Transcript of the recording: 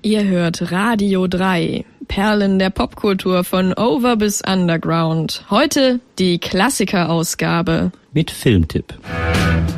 Ihr hört Radio 3, Perlen der Popkultur von Over bis Underground. Heute die Klassikerausgabe mit Filmtipp.